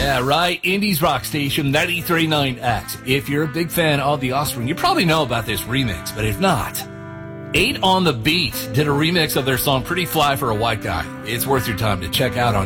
Yeah, right. Indies Rock Station 93.9 X. If you're a big fan of The Offspring, you probably know about this remix, but if not, 8 on the Beat did a remix of their song Pretty Fly for a White Guy. It's worth your time to check out on